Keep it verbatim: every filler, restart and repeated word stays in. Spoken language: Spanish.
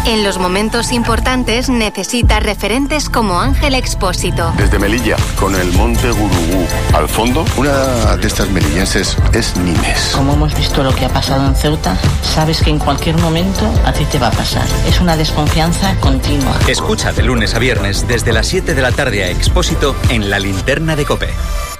En los momentos importantes necesita referentes como Ángel Expósito. Desde Melilla, con el monte Gurugú al fondo, una de estas melillenses es Nimes. Como hemos visto lo que ha pasado en Ceuta, sabes que en cualquier momento a ti te va a pasar. Es una desconfianza continua. Escucha de lunes a viernes desde las siete de la tarde a Expósito en La Linterna de COPE.